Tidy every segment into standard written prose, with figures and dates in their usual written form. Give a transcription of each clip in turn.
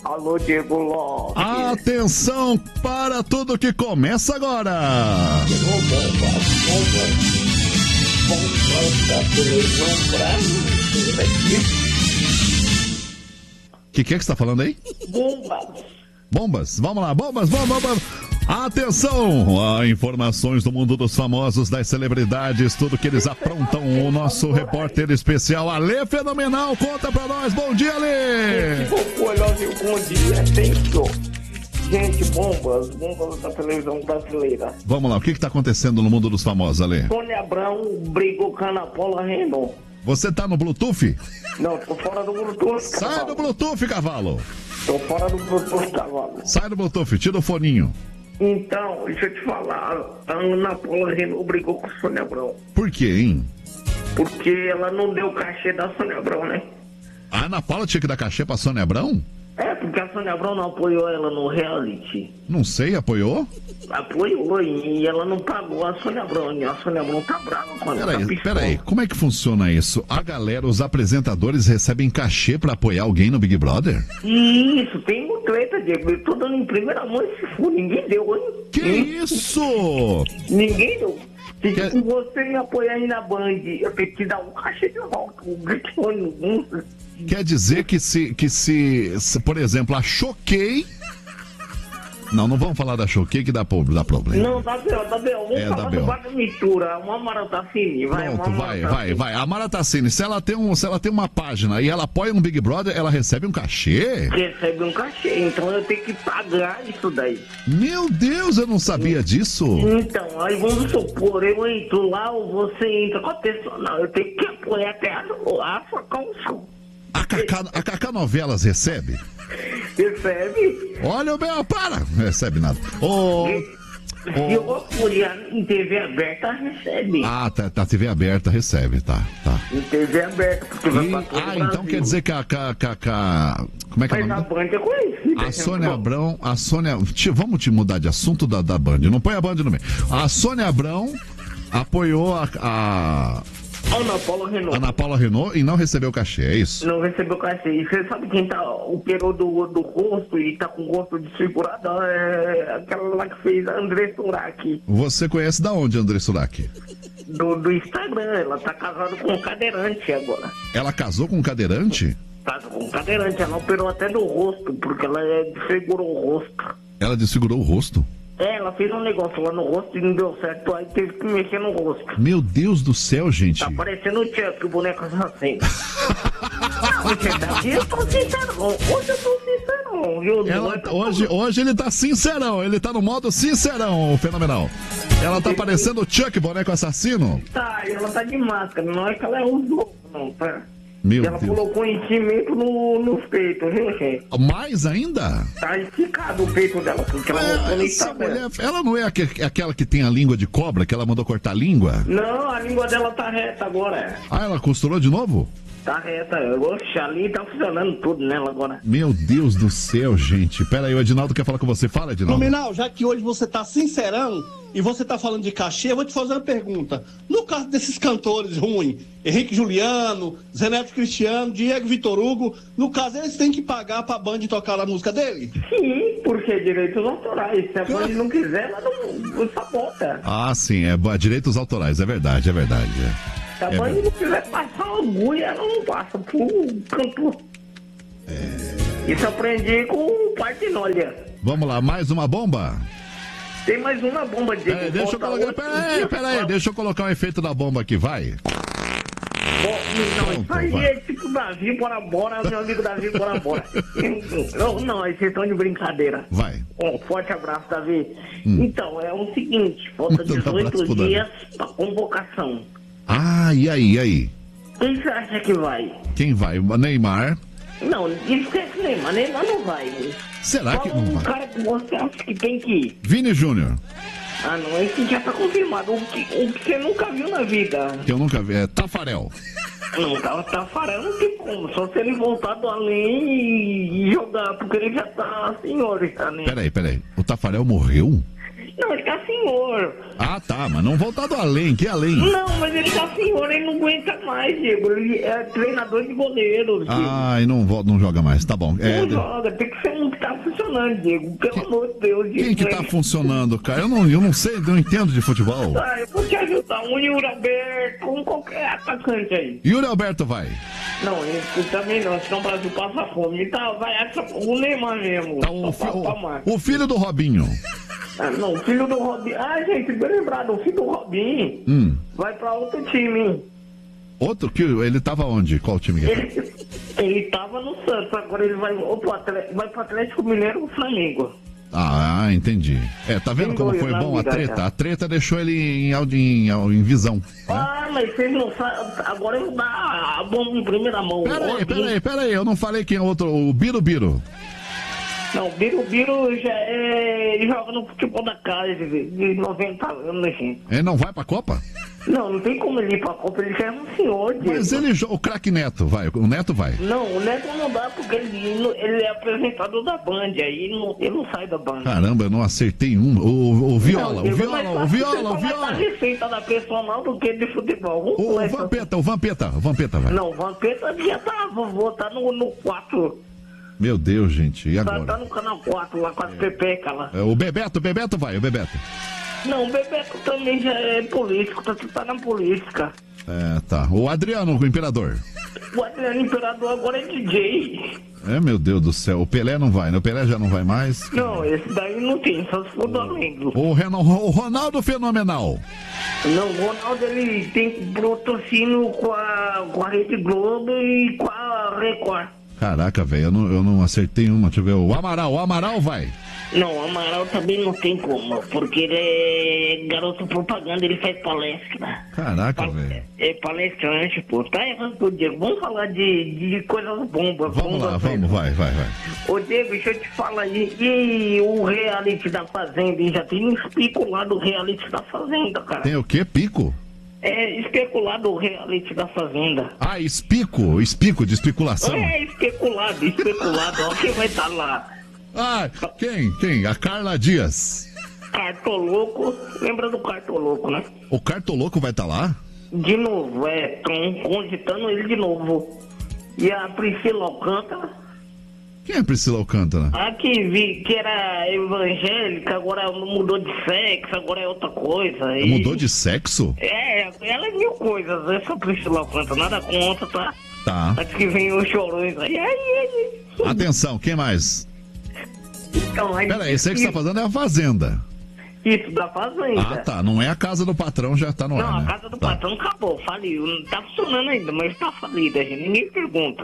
Alô, Diego Lopes. Atenção para tudo que começa agora. O que é que você tá falando aí? Bombas, vamos lá, bombas. Atenção, informações do mundo dos famosos, das celebridades, tudo que eles aprontam. O nosso repórter especial, Ale Fenomenal, conta pra nós. Bom dia, Ale! Bom dia, gente, bombas da televisão brasileira. Vamos lá, o que tá acontecendo no mundo dos famosos, Ale? Sônia Abrão brigou com a Ana Paula Renault. Você tá no Bluetooth? Não, tô fora do Bluetooth, cavalo. Sai do Bluetooth, cavalo. Tô fora do Bluetooth, cavalo. Sai do Bluetooth, tira o foninho. Então, deixa eu te falar, a Ana Paula Renault brigou com a Sônia Abrão. Por quê, hein? Porque ela não deu cachê da Sônia Abrão, né? A Ana Paula tinha que dar cachê pra Sônia Abrão? É, porque a Sônia Abrão não apoiou ela no reality. Não sei, apoiou? Apoiou e ela não pagou a Sônia Abrão. E a Sônia Abrão tá brava com ela. Peraí, como é que funciona isso? A galera, os apresentadores recebem cachê pra apoiar alguém no Big Brother? Isso, tem um treta, Diego. Eu tô dando em primeira mão esse furo, ninguém deu, hein? Que isso? Ninguém deu. Se você me apoiar aí na Band, eu tenho que dar um cachê de volta. Quer dizer que se, por exemplo, a Choquei... Não vamos falar da Choquei que dá problema. Não, dá B.O. Vamos falar do Baga Mistura, uma Maratacine. Pronto, vai. A Maratacine, se ela tem uma página e ela apoia um Big Brother, ela recebe um cachê? Recebe um cachê, então eu tenho que pagar isso daí. Meu Deus, eu não sabia disso. Então, aí vamos supor, eu entro lá ou você entra com a pessoa. Não, eu tenho que apoiar até a Falcão. A Cacá Novelas recebe? Recebe. Olha o meu, para! Não recebe nada. Se eu apoiar em TV aberta, recebe. Ah, tá TV aberta, recebe, tá. Em TV aberta, porque vai pra todo então Brasil. quer dizer que como é que é o nome? Mas a Band é conhecida. A Sônia Abrão, vamos te mudar de assunto da Band, não põe a Band no meio. A Sônia Abrão apoiou a Ana Paula Renault e não recebeu cachê, é isso? Não recebeu cachê. E você sabe quem tá operou do rosto e tá com o rosto desfigurado? É aquela lá que fez a André Surak. Você conhece da onde, André Surak? Do Instagram. Ela tá casada com um cadeirante agora. Ela casou com um cadeirante? Casou com um cadeirante. Ela operou até do rosto, porque ela desfigurou o rosto. Ela desfigurou o rosto? Ela fez um negócio lá no rosto e não deu certo, aí teve que mexer no rosto. Meu Deus do céu, gente. Tá parecendo o Chuck, o boneco assassino. Eu tô sincerão. Hoje eu tô sincerão, viu? Hoje ele tá sincerão, ele tá no modo sincerão, fenomenal. Ela tá parecendo o Chuck, boneco assassino? Tá, e ela tá de máscara, não é que ela é um louco, não, tá? Ela colocou enchimento nos peitos, viu, gente? Mais ainda? Tá esticado o peito dela, porque ela não mulher, ela não é aquela que tem a língua de cobra, que ela mandou cortar a língua? Não, a língua dela tá reta agora. Ah, ela costurou de novo? Tá reta. Oxe, ali tá funcionando tudo nela agora. Meu Deus do céu, gente. Pera aí, o Edinaldo quer falar com você. Fala, Edinaldo. Nominal, já que hoje você tá sincerão e você tá falando de cachê, eu vou te fazer uma pergunta. No caso desses cantores ruins, Henrique Juliano, Zeneto Cristiano, Diego Vitor Hugo, no caso eles têm que pagar pra Band tocar a música dele? Sim, porque direitos autorais. Se a Band não quiser, ela não sabota. Ah, sim, direitos autorais, é verdade. Se a Band não quiser passar orgulho, ela não passa pro cantor. Isso aprendi com o Partinolha. Vamos lá, mais uma bomba? Tem mais uma bomba, Diego. Deixa eu colocar o efeito da bomba aqui, vai. Não, isso aí é tipo Davi, bora, meu amigo Davi, bora. Não, vocês estão de brincadeira. Vai. Forte abraço, Davi. Então, é o seguinte, falta 18 dias pra convocação. Ah, e aí? Quem você acha que vai? Quem vai? O Neymar? Não, esquece Neymar não vai. Será que não vai? O cara que você acha que tem que ir? Vini Júnior. Ah, não, esse já tá confirmado. O que você nunca viu na vida. Que eu nunca vi, é Tafarel. Não, Tafarel não tem como. Só se ele voltar do além e jogar, porque ele já tá senhor, já, né? Peraí. O Tafarel morreu? Não, ele tá senhor. Ah, tá, mas não voltado além, que além? Não, mas ele tá senhor, ele não aguenta mais, Diego. Ele é treinador de goleiro, Diego. Ah, e não joga mais, tá bom. Não joga, tem que ser um que tá funcionando, Diego. Pelo amor de Deus, Diego. Quem que tá funcionando, cara? Eu não sei, não entendo de futebol. Ah, eu vou te ajudar. Um Yuri Alberto, um qualquer atacante aí. Yuri Alberto vai. Não, ele também não, senão o Brasil passa fome. Então vai o Neymar mesmo. Tá, o filho do Robinho. Ah, não, o filho do Robinho. Ah, gente, bem lembrado, o filho do Robinho vai pra outro time, hein? Outro que ele tava onde? Qual time que é? Ele tava no Santos, agora ele vai pro Atlético Mineiro ou Flamengo. Ah, entendi. Tá vendo como foi bom a treta? A treta deixou ele em visão. Né? Ah, mas vocês não sabem. Agora eu vou dar a bomba em primeira mão. Pera aí, eu não falei quem é outro. O Birubiru. Não, o Birubiru ele joga no futebol da casa de 90 anos, gente. Ele não vai pra Copa? Não tem como ele ir pra Copa, ele já é um senhor, Diego. Mas o craque Neto vai, o Neto vai. Não, o Neto não dá porque ele é apresentador da Band, aí ele não sai da Band. Caramba, eu não acertei um. O Viola. A receita da personal do que de futebol. O Vampeta vai. Não, o Vampeta já vou tá no 4. Meu Deus, gente, e agora? Tá no canal 4 lá com as pepecas lá. O Bebeto vai, o Bebeto. Não, o Bebeto também já é político, tá na política. Tá. O Adriano, o Imperador. O Adriano Imperador agora é DJ. Meu Deus do céu, o Pelé não vai, né? O Pelé já não vai mais. Não, esse daí não tem, só se for do Amigo. O Ronaldo Fenomenal. Não, o Ronaldo ele tem patrocínio com a Rede Globo e com a Record. Caraca, velho, eu não acertei uma. Deixa eu ver. O Amaral vai. Não, o Amaral também não tem como, porque ele é garoto propaganda, ele faz palestra. Caraca, velho. É palestrante, pô. Tá errando tudo, Diego. Vamos falar de coisas bombas. Vamos lá, vai. Ô, Diego, deixa eu te falar aí. E o reality da Fazenda, hein? Já tem um pico lá do reality da Fazenda, cara. Tem o quê? Pico? É especulado o reality da Fazenda. Ah, espico de especulação. Especulado. Ó, quem vai estar lá? Ah, quem? A Carla Dias. Cartoloco. Lembra do Cartoloco, né? O Cartoloco vai estar lá? De novo, estão cogitando ele de novo. E a Priscila Alcântara. Quem é Priscila Alcântara? A que era evangélica, agora mudou de sexo, agora é outra coisa. Mudou de sexo? Ela é mil coisas, essa Priscila Alcântara, nada contra, tá? Tá. Acho que vem os chorões aí. Atenção, quem mais? Então, peraí, esse aí que você tá fazendo é a Fazenda. Isso, da Fazenda. Ah, tá. Não é a casa do patrão, já tá no ar, né? Não, a casa do patrão acabou, faliu. Não tá funcionando ainda, mas tá falida, gente. Ninguém pergunta.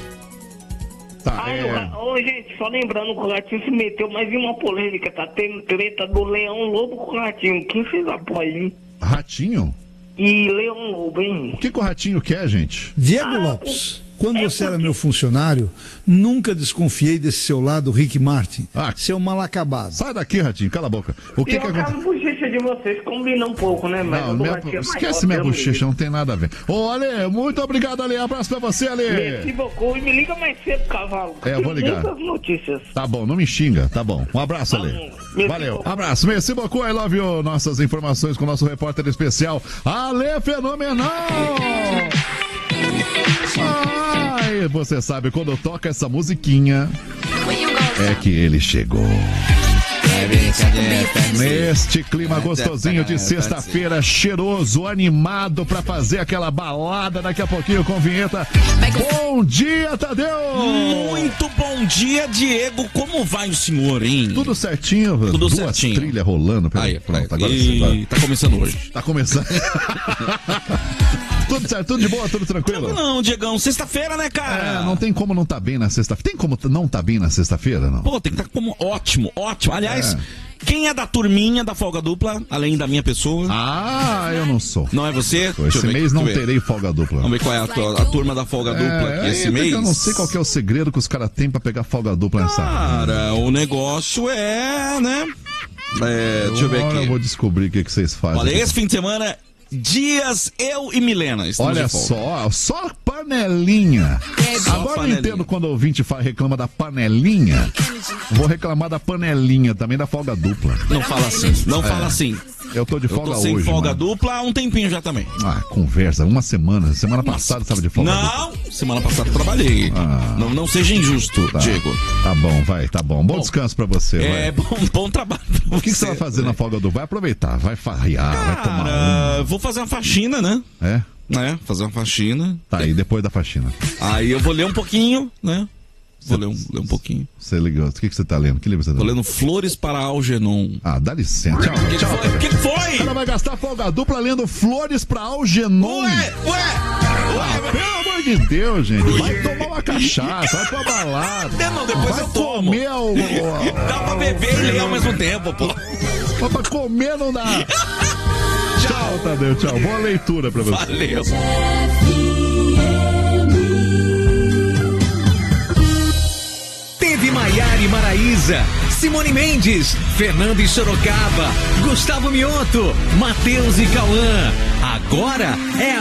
Tá, gente, só lembrando que o Ratinho se meteu mais em uma polêmica. Tá tendo treta do Leão Lobo com o Ratinho. Quem fez apoio, hein? Ratinho? E Leão Lobo, hein? O que o Ratinho quer, gente? Diego Lopes. Quando você era meu funcionário, nunca desconfiei desse seu lado, Rick Martin. Seu mal acabado. Sai daqui, Ratinho, cala a boca. O que acontece? A bochecha de vocês combina um pouco, né? Mas esquece minha bochecha, não tem nada a ver. Ô, Ale, muito obrigado, Ale. Abraço pra você, Ale. E me liga mais cedo, cavalo. Eu vou ligar. Muitas notícias. Tá bom, não me xinga, tá bom. Um abraço, Ale. Valeu, abraço. Merci beaucoup, I love you. Nossas informações com o nosso repórter especial, Ale Fenomenal. Ai, você sabe, quando toca essa musiquinha, é que ele chegou. Neste clima gostosinho de sexta-feira, cheiroso, animado pra fazer aquela balada daqui a pouquinho com vinheta. Bom dia, Tadeu! Muito bom dia, Diego. Como vai o senhor, hein? Tudo certinho, tudo certinho. Trilha rolando. Aí, pronto, agora sim. Tá começando hoje. Tá começando. Tudo certo, tudo de boa, tudo tranquilo? Não, Diegão, sexta-feira, né, cara? Não tem como não tá bem na sexta-feira. Tem como não tá bem na sexta-feira, não? Pô, tem que estar como ótimo. Aliás, quem é da turminha da folga dupla, além da minha pessoa? Ah, eu não sou. Não é você? Esse mês não terei folga dupla. Vamos ver qual é a turma da folga dupla aqui esse mês. Eu não sei qual que é o segredo que os caras têm pra pegar folga dupla nessa. Cara, o negócio é, né? Deixa eu ver aqui. Eu vou descobrir o que vocês fazem. Olha, esse fim de semana dias eu e Milena estamos Olha de folga. só panelinha. Agora eu entendo quando o ouvinte reclama da panelinha. Vou reclamar da panelinha também, da folga dupla. Não fala assim, fala assim. Eu tô de folga hoje. Eu tô sem folga mano. dupla há um tempinho já também. Conversa, uma semana. Semana passada estava de folga Não, dupla. semana passada eu trabalhei. Não seja injusto, Diego. Tá bom, tá bom. Bom descanso pra você. Bom trabalho. O que você vai fazer na folga dupla? Vai aproveitar, vai farrear, vai tomar uma. Vou fazer uma faxina, né? Fazer uma faxina. Tá, e depois da faxina? Aí eu vou ler um pouquinho, né? Vou ler um pouquinho. Você ligou? O que você tá lendo? Que livro você tá lendo? Tô lendo Flores para Algernon. Dá licença. Tchau. O que foi? Ela vai gastar folga dupla lendo Flores para Algernon. Ué! Pelo amor de Deus, gente. Vai tomar uma cachaça, vai pra balada. Não, depois vai eu tomo. Comer Dá pra beber e ler ao mesmo tempo, pô. Mas pra comer não dá. Tchau, Tadeu. Tchau. Boa leitura pra você. Valeu. Teve Maiara e Maraísa, Simone Mendes, Fernando e Sorocaba, Gustavo Mioto, Matheus e Cauã. Agora é a